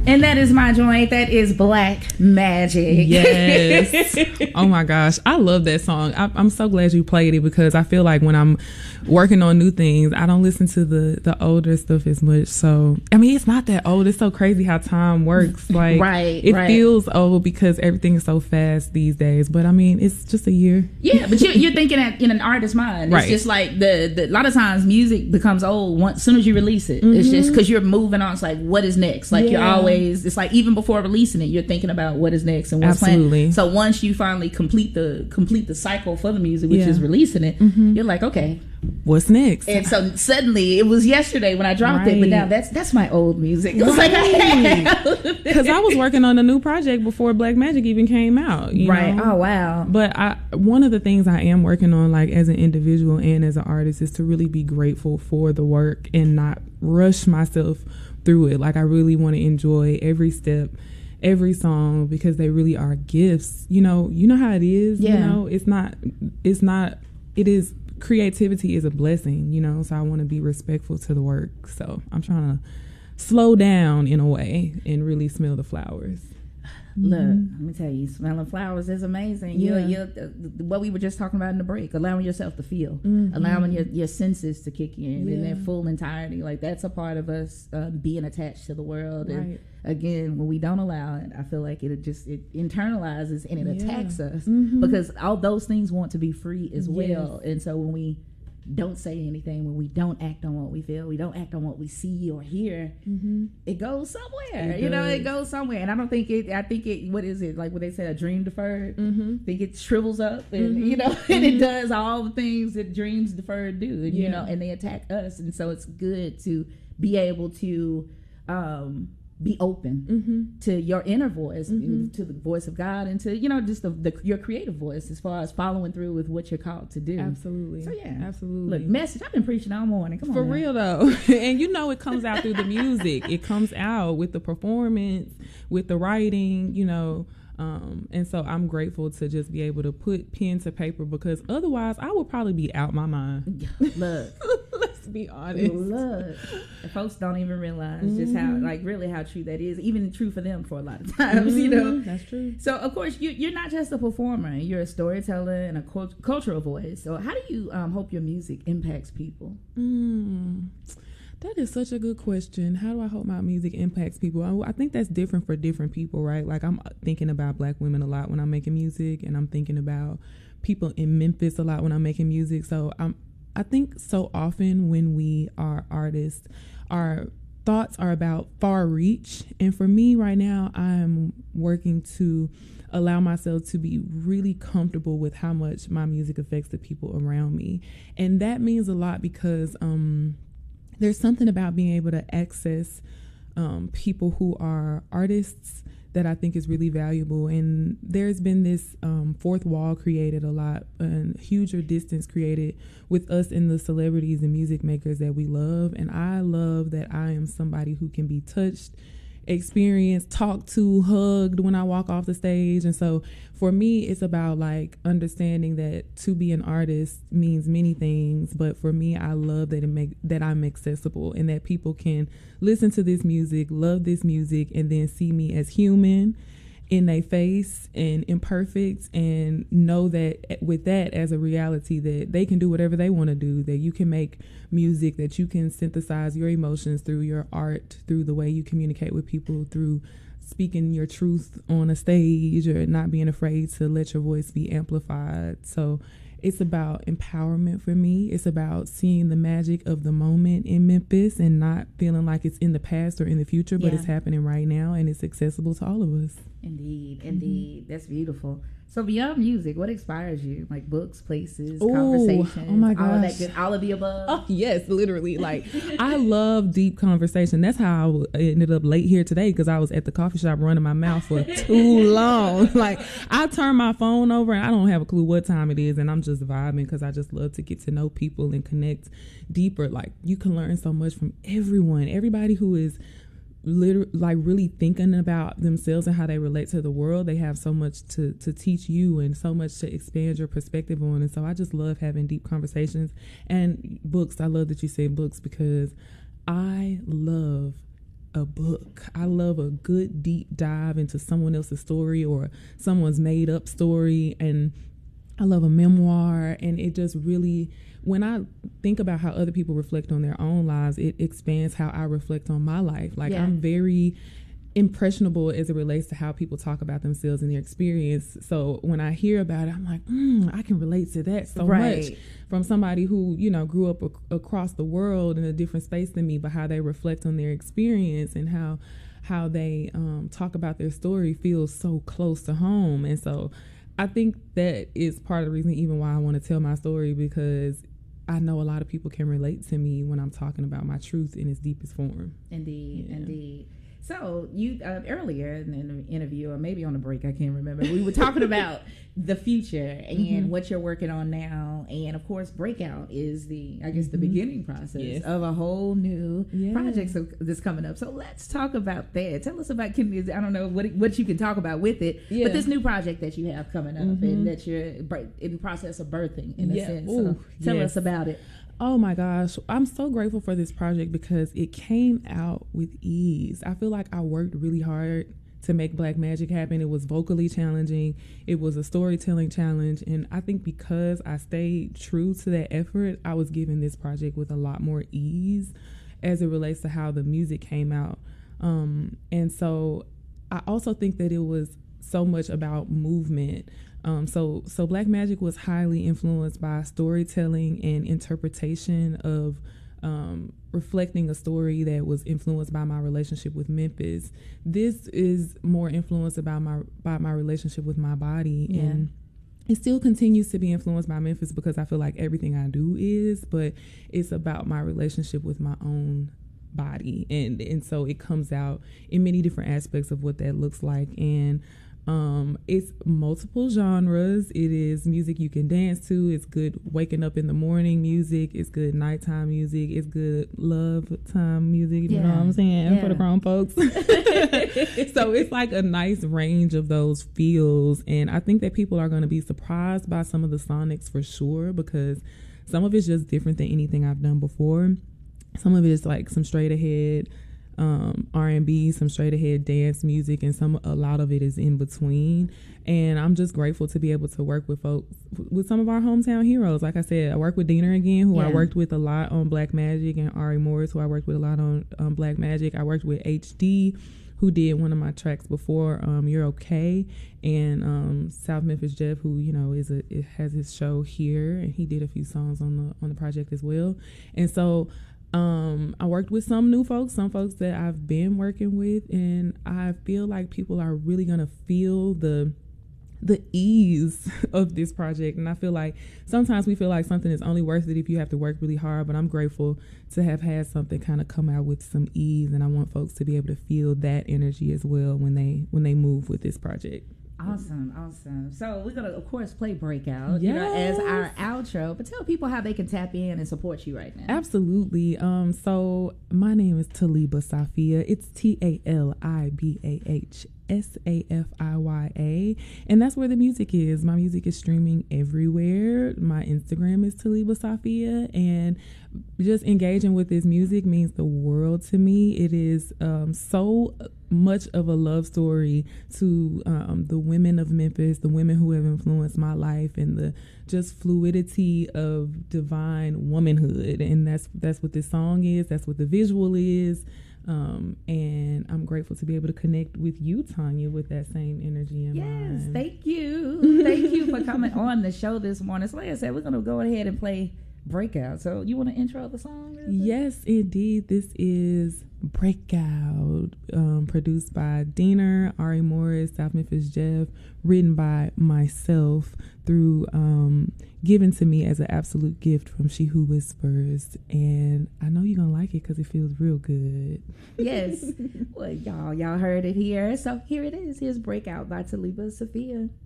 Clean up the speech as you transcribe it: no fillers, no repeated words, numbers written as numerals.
And that is my joint. That is Black Magic. Yes. Oh my gosh. I love that song. I'm so glad you played it, because I feel like when I'm working on new things, I don't listen to the older stuff as much. So, I mean, it's not that old. It's so crazy how time works. Like, it feels old because everything is so fast these days. But I mean, it's just a year. Yeah, but you're thinking that in an artist's mind. It's just like the a lot of times music becomes old as soon as you release it. It's just because you're moving on. It's like, what is next? Like, you're always, it's like even before releasing it, you're thinking about what is next and what's planned. So once you finally complete the cycle for the music, which is releasing it, you're like, okay, what's next? And so suddenly it was yesterday when I dropped it, but now that's my old music. It was like, because I was working on a new project before Black Magic even came out. You know? Oh wow. But one of the things I am working on, like as an individual and as an artist, is to really be grateful for the work and not rush myself through it. Like, I really want to enjoy every step, every song, because they really are gifts. You know how it is. You know, it is creativity is a blessing, so I want to be respectful to the work. So I'm trying to slow down in a way and really smell the flowers. Look, let me tell you, smelling flowers is amazing. You're what we were just talking about in the break, allowing yourself to feel, allowing your senses to kick in in their full entirety. Like, that's a part of us being attached to the world. And again, when we don't allow it, I feel like it internalizes and it attacks us, because all those things want to be free as well. And so when we don't say anything, when we don't act on what we feel, we don't act on what we see or hear, it goes somewhere. It goes somewhere. And I think it what is it, like what they said, a dream deferred? I think it shrivels up and and it does all the things that dreams deferred do, and and they attack us. And so it's good to be able to be open to your inner voice, to the voice of God, and to just your creative voice, as far as following through with what you're called to do. Absolutely. So absolutely. Look, message. I've been preaching all morning. Come on, for real though. And it comes out through the music. It comes out with the performance, with the writing. And so I'm grateful to just be able to put pen to paper, because otherwise I would probably be out my mind. Look. Let's be honest. Look, folks don't even realize just how true that is. Even true for them for a lot of times, That's true. So, of course, you're not just a performer. You're a storyteller and a cultural voice. So how do you hope your music impacts people? That is such a good question. How do I hope my music impacts people? I think that's different for different people, right? Like, I'm thinking about Black women a lot when I'm making music, and I'm thinking about people in Memphis a lot when I'm making music. So I think so often when we are artists, our thoughts are about far reach. And for me right now, I'm working to allow myself to be really comfortable with how much my music affects the people around me. And that means a lot, because there's something about being able to access people who are artists that I think is really valuable. And there's been this fourth wall created a lot, and huger distance created with us and the celebrities and music makers that we love. And I love that I am somebody who can be touched, experienced, talked to, hugged when I walk off the stage. And so for me, it's about like understanding that to be an artist means many things, but for me, I love that I'm accessible, and that people can listen to this music, love this music, and then see me as human in their face and imperfect, and know that with that as a reality, that they can do whatever they want to do, that you can make music, that you can synthesize your emotions through your art, through the way you communicate with people, through speaking your truth on a stage, or not being afraid to let your voice be amplified. So it's about empowerment for me. It's about seeing the magic of the moment in Memphis and not feeling like it's in the past or in the future, but it's happening right now, and it's accessible to all of us. Indeed. That's beautiful. So beyond music, what inspires you? Like books, places, conversations, oh my gosh, all of that good, all of the above? Oh, yes, literally. Like, I love deep conversation. That's how I ended up late here today, because I was at the coffee shop running my mouth for too long. Like, I turn my phone over and I don't have a clue what time it is, and I'm just vibing, because I just love to get to know people and connect deeper. Like, you can learn so much from everybody who is really thinking about themselves and how they relate to the world. They have so much to teach you, and so much to expand your perspective on. And so I just love having deep conversations. And books, I love that you say books, because I love a book. I love a good deep dive into someone else's story or someone's made up story. And I love a memoir. And it just really, when I think about how other people reflect on their own lives, it expands how I reflect on my life. Like, I'm very impressionable as it relates to how people talk about themselves and their experience. So when I hear about it, I'm like, I can relate to that so much, from somebody who, you know, grew up across the world in a different space than me, but how they reflect on their experience and how they talk about their story feels so close to home. And so I think that is part of the reason even why I want to tell my story, because I know a lot of people can relate to me when I'm talking about my truth in its deepest form. Indeed. So you earlier in the interview, or maybe on the break, I can't remember, we were talking about the future and what you're working on now. And of course, Breakout is the beginning process of a whole new project that's coming up. So let's talk about that. Tell us about, I don't know what you can talk about with it, but this new project that you have coming up and that you're in the process of birthing, in a sense. So tell us about it. Oh my gosh, I'm so grateful for this project because it came out with ease. I feel like I worked really hard to make Black Magic happen. It was vocally challenging. It was a storytelling challenge. And I think because I stayed true to that effort, I was given this project with a lot more ease as it relates to how the music came out. And so I also think that it was so much about movement. So Black Magic was highly influenced by storytelling and interpretation of reflecting a story that was influenced by my relationship with Memphis. This is more influenced by my relationship with my body, and it still continues to be influenced by Memphis because I feel like everything I do is, but it's about my relationship with my own body, and so it comes out in many different aspects of what that looks like. And it's multiple genres. It is music you can dance to. It's good waking up in the morning music. It's good nighttime music. It's good love time music. You know what I'm saying? For the grown folks. So it's like a nice range of those feels. And I think that people are going to be surprised by some of the sonics for sure, because some of it's just different than anything I've done before. Some of it is like some straight ahead R&B, some straight ahead dance music, and a lot of it is in between. And I'm just grateful to be able to work with folks, with some of our hometown heroes. Like I said, I work with Dina again, who I worked with a lot on Black Magic, and Ari Morris, who I worked with a lot on Black Magic. I worked with HD, who did one of my tracks before, You're Okay, and South Memphis Jeff, who, you know, has his show here, and he did a few songs on the project as well. And so I worked with some new folks, some folks that I've been working with, and I feel like people are really gonna feel the ease of this project. And I feel like sometimes we feel like something is only worth it if you have to work really hard, but I'm grateful to have had something kind of come out with some ease, and I want folks to be able to feel that energy as well when they move with this project. Awesome. So we're going to, of course, play Breakout, you know, as our outro, but tell people how they can tap in and support you right now. Absolutely. So my name is Taliba Safia. It's TALIBAHSAFIYA, and that's where the music is. My music is streaming everywhere. My Instagram is Taliba Safia, and just engaging with this music means the world to me. It is so much of a love story to the women of Memphis, the women who have influenced my life, and the just fluidity of divine womanhood. And that's what this song is. That's what the visual is. And I'm grateful to be able to connect with you, Tanya, with that same energy in mind. Yes, thank you for coming on the show this morning. So like I said, we're going to go ahead and play Breakout. So you want to intro the song? Yes, indeed. This is Breakout, produced by Dina, Ari Morris, South Memphis Jeff, written by myself, through given to me as an absolute gift from She Who Whispers. And I know you're gonna like it because it feels real good. Yes. Well, y'all heard it here. So here it is. Here's Breakout by Taliba Safia.